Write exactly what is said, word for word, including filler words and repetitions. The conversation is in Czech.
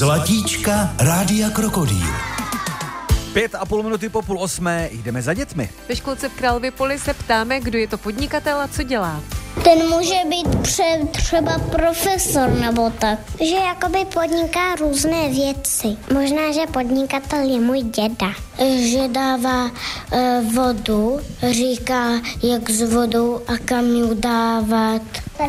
Zlatíčka Rádia Krokodýl. Pět a půl minuty po půl osmé jdeme za dětmi. Ve školce v Králově Poli se ptáme, kdo je to podnikatel a co dělá. Ten může být pře- třeba profesor nebo tak. Že jakoby podniká různé věci. Možná, že podnikatel je můj děda. Že dává e, vodu, říká, jak s vodou a kam ji dávat.